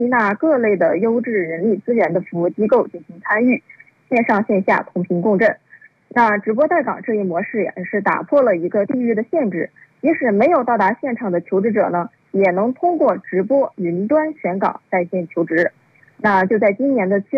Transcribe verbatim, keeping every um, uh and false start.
吸纳各类的优质人力资源的服务机构进行参与，线上线下同频共振。那直播带岗这一模式也是打破了一个地域的限制，即使没有到达现场的求职者呢，也能通过直播云端选岗在线求职。那就在今年的七